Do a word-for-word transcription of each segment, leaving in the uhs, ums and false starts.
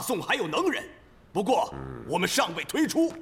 大宋还有能人，不过我们尚未推出。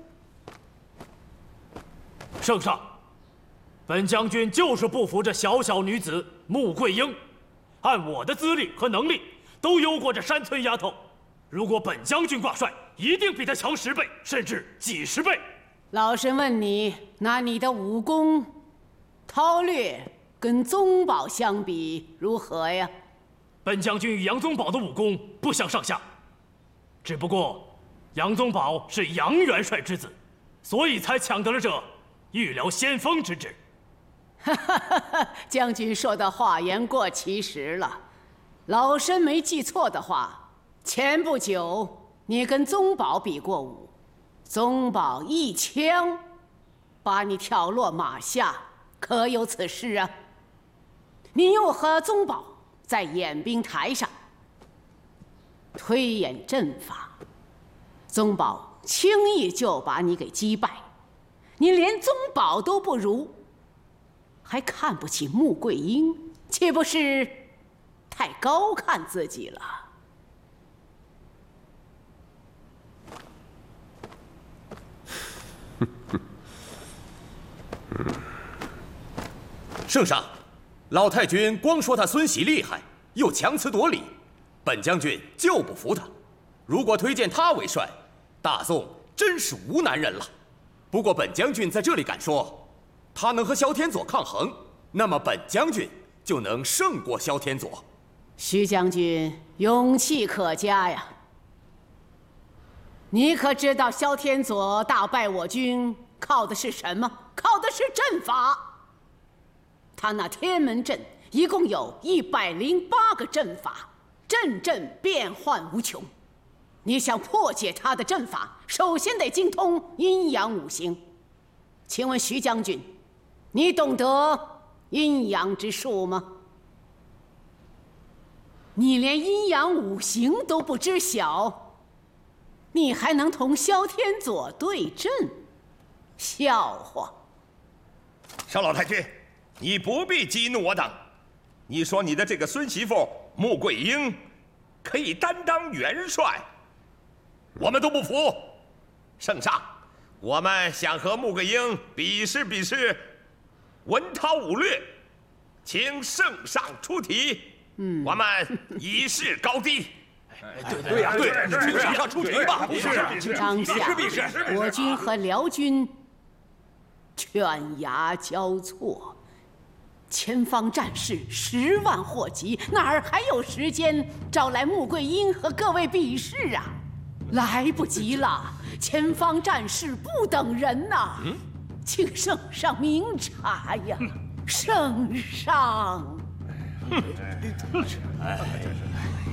圣上，本将军就是不服这小小女子穆桂英。按我的资历和能力，都优过这山村丫头。如果本将军挂帅，一定比她强十倍，甚至几十倍。 老身问你，拿你的武功，韬略跟宗保相比如何呀？ 本将军与杨宗保的武功不相上下，只不过杨宗保是杨元帅之子，所以才抢得了这御辽先锋之职。 哈哈哈哈！将军说的话言过其实了。老身没记错的话，前不久你跟宗保比过武，宗保一枪把你挑落马下，可有此事啊？你又和宗保在演兵台上推演阵法，宗保轻易就把你给击败，你连宗保都不如，还看不起穆桂英，岂不是太高看自己了？ 圣上，老太君光说他孙喜厉害，又强词夺理，本将军就不服他。如果推荐他为帅，大宋真是无男人了。不过本将军在这里敢说，他能和萧天佐抗衡，那么本将军就能胜过萧天佐。 徐将军勇气可嘉呀！你可知道萧天佐大败我军靠的是什么？靠的是阵法。他那天门阵一共有一百零八个阵法，阵阵变幻无穷。你想破解他的阵法，首先得精通阴阳五行。请问徐将军，你懂得阴阳之术吗？你连阴阳五行都不知晓，你还能同萧天佐对阵？笑话！ 少老太君，你不必激怒我等。你说你的这个孙媳妇穆桂英可以担当元帅，我们都不服。圣上，我们想和穆桂英比试比试文韬武略，请圣上出题。嗯，我们以示高低。 对对呀，对，请圣上出题吧。 是当下我军和辽军犬牙交错，前方战事十万火急，哪儿还有时间招来穆桂英和各位比试啊？来不及了，前方战事不等人呐！嗯，请圣上明察呀，圣上。 哎。